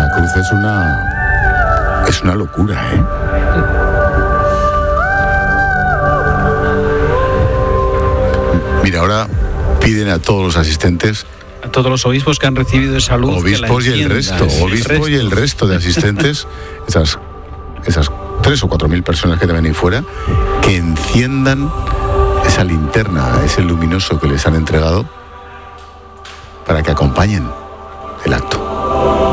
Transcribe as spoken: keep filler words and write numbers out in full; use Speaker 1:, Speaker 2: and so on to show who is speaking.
Speaker 1: la cruz es una... es una locura, ¿eh? Mira, ahora piden a todos los asistentes,
Speaker 2: a todos los obispos que han recibido esa luz,
Speaker 1: obispos y el resto, obispos y el resto de asistentes, esas, esas tres o cuatro mil personas que deben ir fuera, que enciendan esa linterna, ese luminoso que les han entregado, para que acompañen el acto.